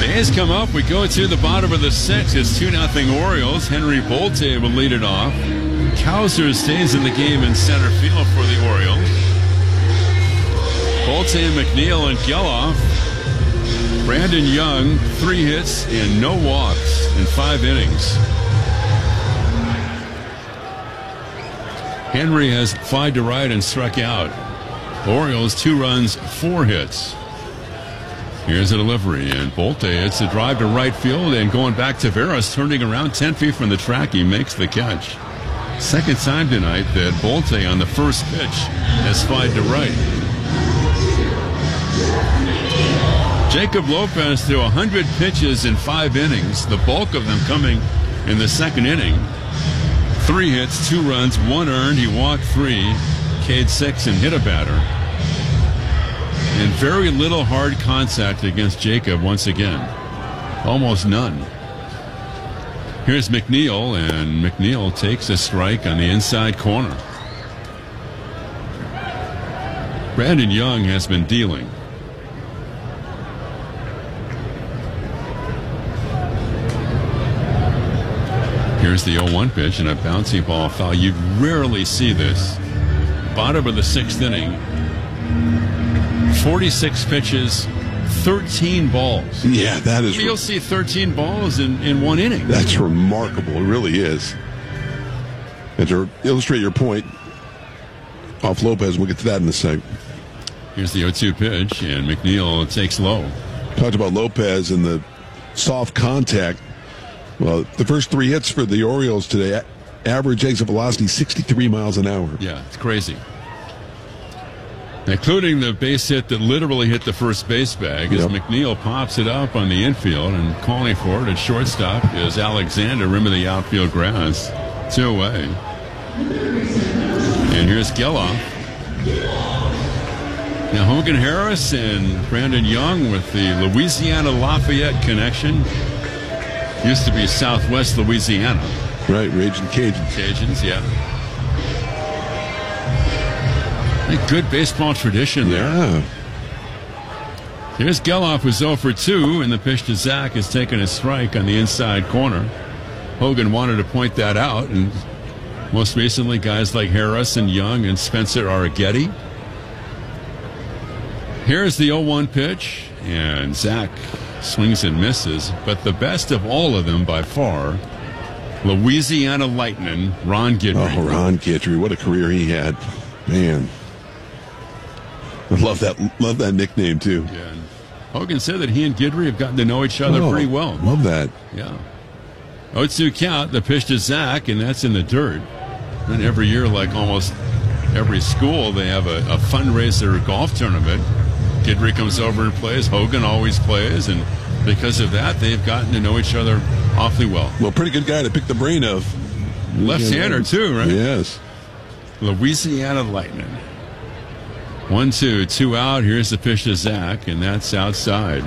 A's come up. We go to the bottom of the sixth. It's 2-0 Orioles. Henry Bolte will lead it off. Cowser stays in the game in center field for the Orioles. Bolte, McNeil, and Geloff. Brandon Young, 3 hits and no walks in 5 innings. Henry has flied to right and struck out. Orioles 2 runs, 4 hits. Here's a delivery, and Bolte hits a drive to right field, and going back, Taveras turning around 10 feet from the track. He makes the catch. Second time tonight that Bolte on the first pitch has flied to right. Jacob Lopez threw 100 pitches in 5 innings, the bulk of them coming in the second inning. 3 hits, 2 runs, 1 earned. He walked 3, K'd 6, and hit a batter. And very little hard contact against Jacob once again. Almost none. Here's McNeil, and McNeil takes a strike on the inside corner. Brandon Young has been dealing. Here's the 0-1 pitch and a bouncy ball foul. You rarely see this. Bottom of the 6th inning. 46 pitches, 13 balls. Yeah, that is. You'll see 13 balls in 1 inning. That's remarkable. It really is. And to illustrate your point, off Lopez, we'll get to that in a second. Here's the 0-2 pitch, and McNeil takes low. Talked about Lopez and the soft contact. Well, the first 3 hits for the Orioles today, average exit velocity 63 miles an hour. Yeah, it's crazy. Including the base hit that literally hit the first base bag as McNeil pops it up on the infield, and calling for it at shortstop is Alexander, rim of the outfield grass. 2 away. And here's Geloff. Now Hogan Harris and Brandon Young with the Louisiana-Lafayette connection. Used to be Southwest Louisiana. Right, Raging Cajuns. Cajuns, yeah. A good baseball tradition there. Yeah. Here's Geloff, who's 0 for 2, and the pitch to Zach has taken a strike on the inside corner. Hogan wanted to point that out, and most recently guys like Harris and Young and Spencer Arrighetti. Here's the 0-1 pitch, and Zach swings and misses, but the best of all of them by far, Louisiana Lightning, Ron Guidry. Oh, Ron Guidry, what a career he had. Man. I love that nickname, too. Yeah. And Hogan said that he and Guidry have gotten to know each other pretty well. Love that. Yeah. 0-2 count, the pitch to Zach, and that's in the dirt. And every year, like almost every school, they have a fundraiser golf tournament. Guidry comes over and plays. Hogan always plays, and because of that, they've gotten to know each other awfully well. Well, pretty good guy to pick the brain of. Left-hander, too, right? Yes. Louisiana Lightning. 1-2, 2 out. Here's the pitch to Zach, and that's outside.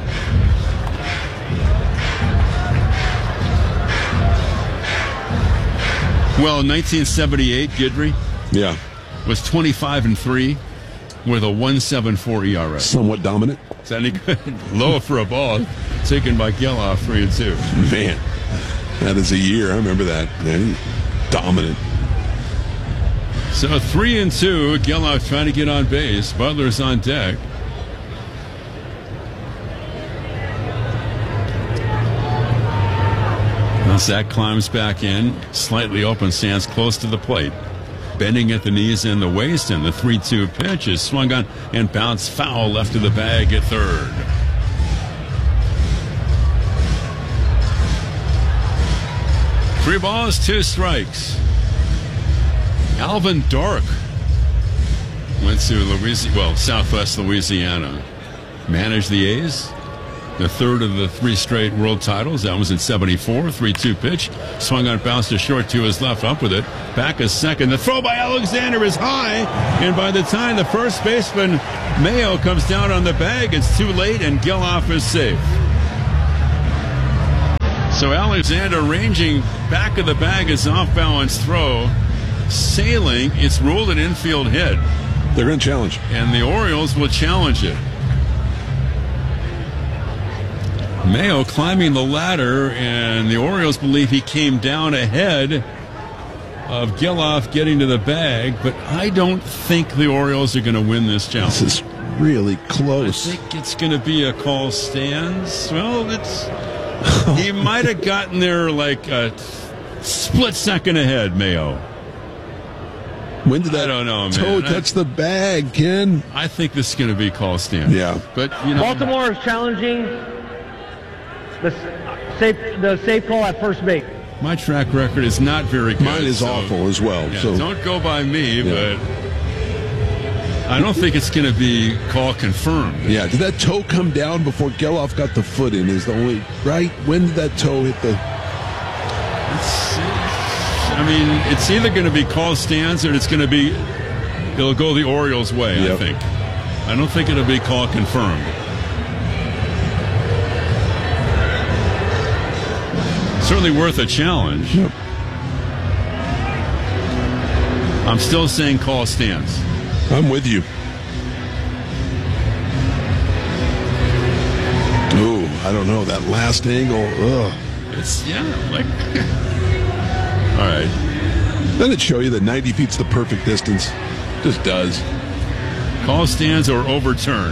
Well, in 1978, Guidry was 25-3 with a 1.74 ERA. Somewhat dominant. Is that any good? Low for a ball taken by Geloff, 3-2. Man, that is a year. I remember that. Man, dominant. So 3-2. Geloff trying to get on base. Butler's on deck. Now Zach climbs back in. Slightly open, stands close to the plate. Bending at the knees and the waist, and the 3-2 pitch is swung on and bounced foul left of the bag at third. Three balls, 2 strikes. Alvin Dork went to Southwest Louisiana. Managed the A's. The third of the 3 straight world titles. That was in 74. 3-2 pitch. Swung on, bounced to short to his left, up with it. Back a second. The throw by Alexander is high. And by the time the first baseman, Mayo, comes down on the bag, it's too late, and Geloff is safe. So Alexander ranging back of the bag, is off-balance throw. Sailing, it's ruled an infield hit. They're going to challenge. And the Orioles will challenge it. Mayo climbing the ladder, and the Orioles believe he came down ahead of Geloff getting to the bag, but I don't think the Orioles are going to win this challenge. This is really close. I think it's going to be a call stands. Well, he might have gotten there like a split second ahead, Mayo. When did that I don't know, toe man. touch the bag, Ken? I think this is going to be call stands. Yeah. But, you know. Baltimore is challenging the safe call at first base. My track record is not very good. Mine is awful as well. Yeah, So don't go by me, but I don't think it's going to be call confirmed. yeah, did that toe come down before Geloff got the foot in? Is the only right? When did that toe hit the? I mean, it's either going to be call stands or it'll go the Orioles' way. Yep. I think. I don't think it'll be call confirmed. Certainly worth a challenge. Yep. I'm still saying call stands. I'm with you. Ooh, I don't know. That last angle. Ugh. It's, like... All right. Doesn't it show you that 90 feet's the perfect distance? Just does. Call stands or overturn.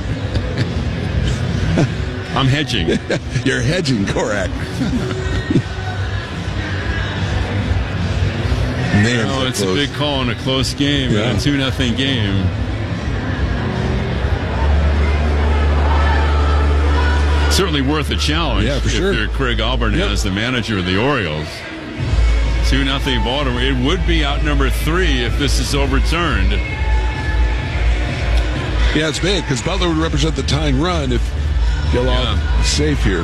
I'm hedging. You're hedging, correct. Man, Oh, it's a big call in a close game, Yeah. a 2-0 game. Certainly worth a challenge. Yeah, for sure. If you're Craig Auburn as the manager of the Orioles. 2-0 Baltimore. It would be out number 3 if this is overturned. Yeah, it's big because Butler would represent the tying run if Geloff is safe here.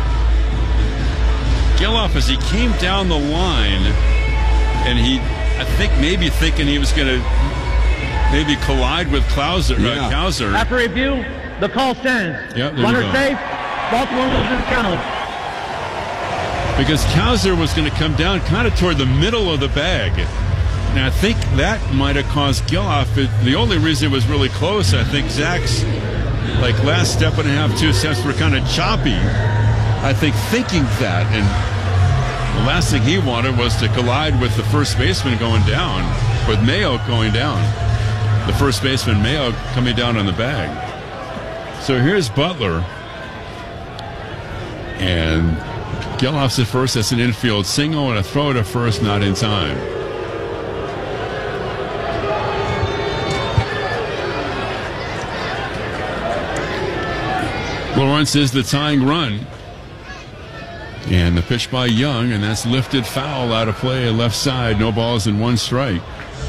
Geloff, as he came down the line, and I think maybe thinking he was going to maybe collide with Cowser. After review, the call stands. Yep, there you Runner go. safe. Baltimore loses the challenge. Because Cowser was going to come down kind of toward the middle of the bag. And I think that might have caused Geloff. The only reason it was really close, I think Zach's last step and a half, 2 steps were kind of choppy. I think thinking that, and the last thing he wanted was to collide with the first baseman going down, with Mayo going down. The first baseman, Mayo, coming down on the bag. So here's Butler. And Geloff's at first. That's an infield single and a throw to first, not in time. Lawrence is the tying run. And the pitch by Young, and that's lifted foul out of play, left side. No balls and 1 strike.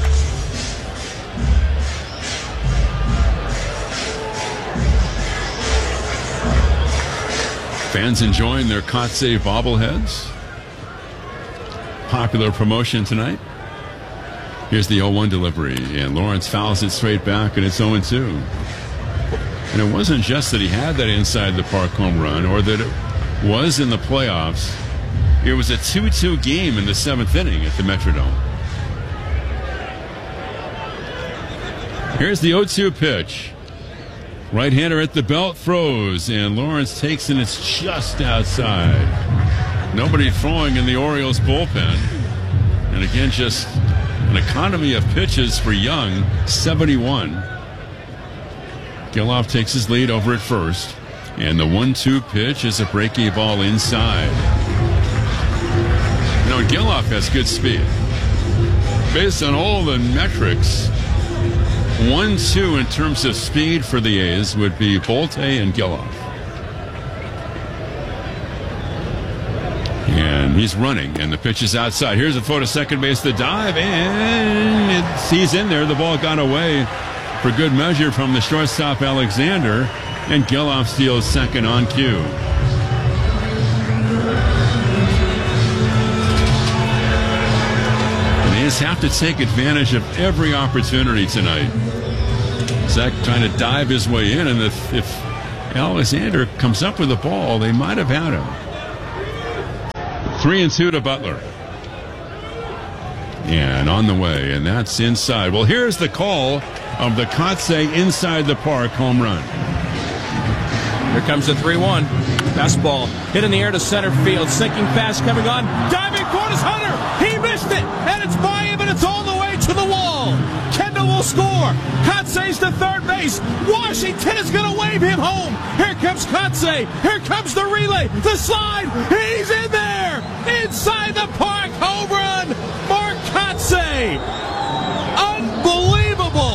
Fans enjoying their Kotsay bobbleheads. Popular promotion tonight. Here's the 0-1 delivery, and Lawrence fouls it straight back, and it's 0-2. And it wasn't just that he had that inside the park home run, or that it was in the playoffs. It was a 2-2 game in the 7th inning at the Metrodome. Here's the 0-2 pitch. Right-hander at the belt, throws, and Lawrence takes it. It's just outside. Nobody throwing in the Orioles bullpen. And again, just an economy of pitches for Young, 71. Geloff takes his lead over at first. And the 1-2 pitch is a breaking ball inside. You know, Geloff has good speed. Based on all the metrics, 1-2 in terms of speed for the A's would be Bolte and Geloff. And he's running, and the pitch is outside. Here's a throw to second base, the dive, and he's in there. The ball got away for good measure from the shortstop Alexander, and Geloff steals second on cue. And the A's have to take advantage of every opportunity tonight. Zach trying to dive his way in, and if Alexander comes up with the ball, they might have had him. 3-2 to Butler. And on the way, and that's inside. Well, here's the call of the Kotsay inside the park home run. Here comes the 3-1. Fastball hit in the air to center field. Sinking fast coming on. Diving toward his Hunter. He missed it. And it's by him, and it's all the way to the wall. Kendall will score. Kotsay's to third base. Washington is going to wave him home. Here comes Kotsay. Here comes the relay. The slide. He's in there. Inside the park. Home run. Mark Kotsay. Unbelievable.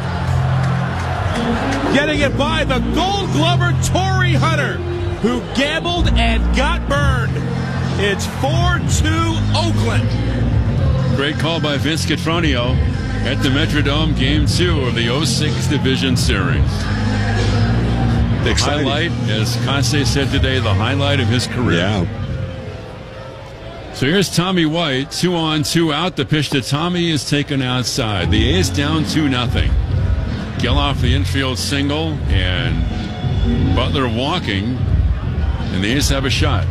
Getting it by the Gold Glover Torrey Hunter, who gambled and got burned. It's 4-2 Oakland. Great call by Vince Cotroneo at the Metrodome, Game 2 of the 06 Division Series. The highlight, as Kotsay said today, the highlight of his career. Yeah. So here's Tommy White, 2 on, 2 out. The pitch to Tommy is taken outside. The A's down 2-0. Geloff the infield single, and Butler walking, and the A's have a shot.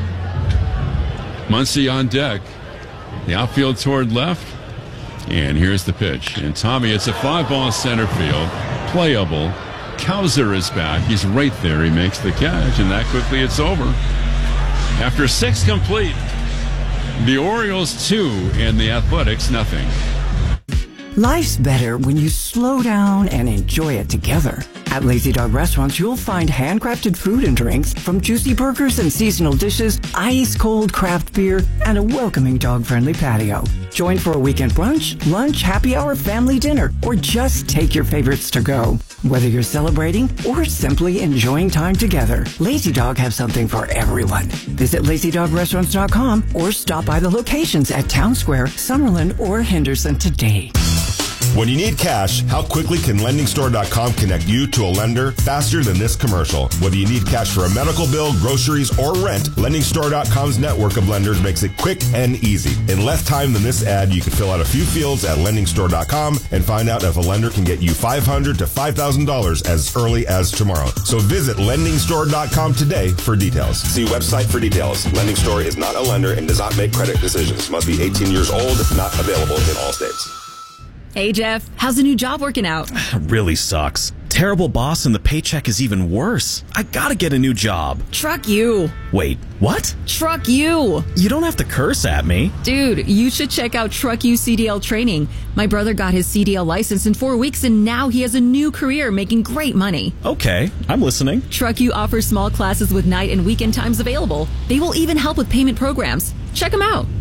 Muncy on deck. The outfield toward left, and here's the pitch. And Tommy, it's a 5-ball center field, playable. Cowser is back. He's right there. He makes the catch, and that quickly it's over. After 6 complete, the Orioles 2 and the Athletics nothing. Life's better when you slow down and enjoy it together. At Lazy Dog Restaurants, you'll find handcrafted food and drinks, from juicy burgers and seasonal dishes, ice-cold craft beer, and a welcoming dog-friendly patio. Join for a weekend brunch, lunch, happy hour, family dinner, or just take your favorites to go. Whether you're celebrating or simply enjoying time together, Lazy Dog has something for everyone. Visit LazyDogRestaurants.com or stop by the locations at Town Square, Summerlin, or Henderson today. When you need cash, how quickly can LendingStore.com connect you to a lender faster than this commercial? Whether you need cash for a medical bill, groceries, or rent, LendingStore.com's network of lenders makes it quick and easy. In less time than this ad, you can fill out a few fields at LendingStore.com and find out if a lender can get you $500 to $5,000 as early as tomorrow. So visit LendingStore.com today for details. See website for details. Lending Store is not a lender and does not make credit decisions. Must be 18 years old, not available in all states. Hey, Jeff, how's the new job working out? Really sucks. Terrible boss, and the paycheck is even worse. I gotta get a new job. Truck you. Wait, what? Truck you. You don't have to curse at me. Dude, you should check out Truck You CDL training. My brother got his CDL license in 4 weeks, and now he has a new career making great money. Okay, I'm listening. Truck You offers small classes with night and weekend times available. They will even help with payment programs. Check them out.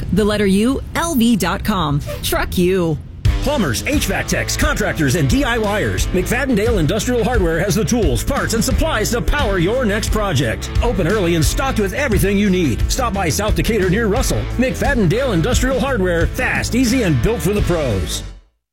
LV.com. Truck You. Plumbers, HVAC techs, contractors, and DIYers. McFadden-Dale Industrial Hardware has the tools, parts, and supplies to power your next project. Open early and stocked with everything you need. Stop by South Decatur near Russell. McFadden-Dale Industrial Hardware. Fast, easy, and built for the pros.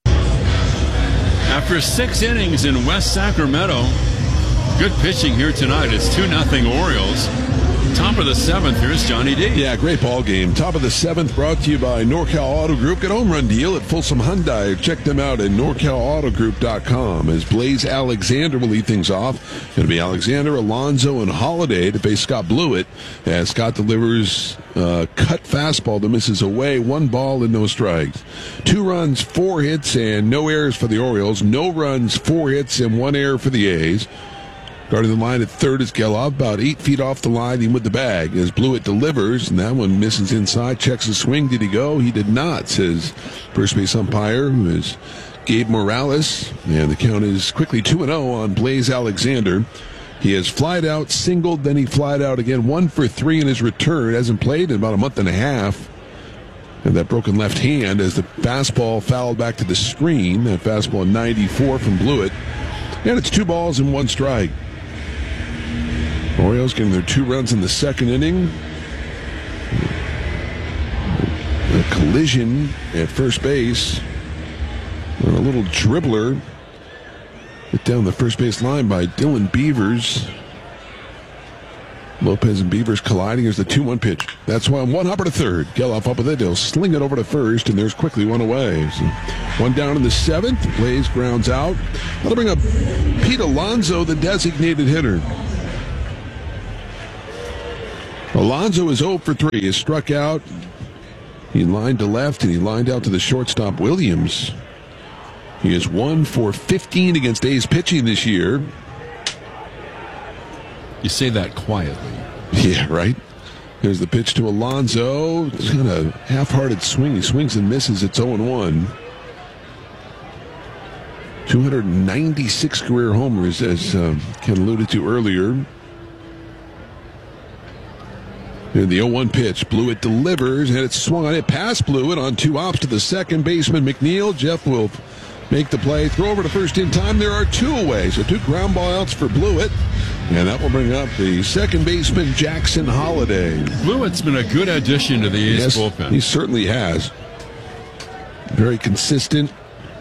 After 6 innings in West Sacramento, good pitching here tonight. It's 2-0 Orioles. Top of the 7th, here's Johnny D. Yeah, great ball game. Top of the 7th, brought to you by NorCal Auto Group. Get a home run deal at Folsom Hyundai. Check them out at NorCalAutoGroup.com. As Blaze Alexander will lead things off. Going to be Alexander, Alonso, and Holiday to face Scott Blewett. As Scott delivers cut fastball that misses away. 1 ball and no strikes. 2 runs, 4 hits, and no errors for the Orioles. No runs, 4 hits, and 1 error for the A's. Guarding the line at third is Geloff, about 8 feet off the line, and with the bag. As Blewett delivers, and that one misses inside, checks the swing. Did he go? He did not, says first base umpire, who is Gabe Morales. And the count is quickly 2-0 on Blaze Alexander. He has flied out, singled, then he flied out again. 1 for 3 in his return. Hasn't played in about a month and a half. And that broken left hand as the fastball fouled back to the screen. That fastball 94 from Blewett. And it's 2 balls and 1 strike. Orioles getting their 2 runs in the second inning. A collision at first base. And a little dribbler hit down the first base line by Dylan Beavers. Lopez and Beavers colliding. Here's the 2-1 pitch. That's one hopper to third. Geloff up with it. They'll sling it over to first, and there's quickly 1 away. So 1 down in the 7th. Blaze grounds out. That'll bring up Pete Alonso, the designated hitter. Alonso is 0 for 3. He struck out. He lined to left, and he lined out to the shortstop, Williams. He is 1 for 15 against A's pitching this year. You say that quietly. Yeah, right? There's the pitch to Alonso. It's got a half-hearted swing. He swings and misses. It's 0-1. 296 career homers, as Ken alluded to earlier. And the 0-1 pitch. Blewett delivers, and it's swung on it past Blewett on 2 ops to the second baseman, McNeil. Jeff will make the play. Throw over to first in time. There are 2 away, so 2 ground ball outs for Blewett. And that will bring up the second baseman, Jackson Holliday. Blewett's been a good addition to the A's bullpen. He certainly has. Very consistent.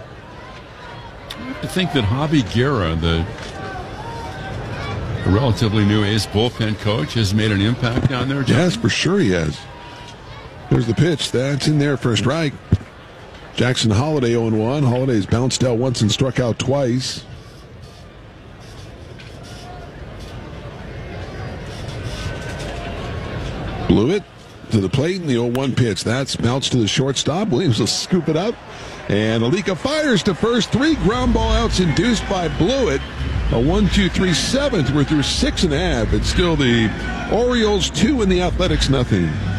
I think that Javi Guerra, the relatively new A's bullpen coach, has made an impact down there, John. Yes, for sure he has. There's the pitch. That's in there for a strike. Jackson Holliday 0-1. Holliday's bounced out once and struck out twice. Blewett to the plate in the 0-1 pitch. That's bounced to the shortstop. Williams will scoop it up. And Alika fires to first. 3 ground ball outs induced by Blewett. A 1-2-3 7th. We're through 6 1/2. It's still the Orioles 2 and the Athletics nothing.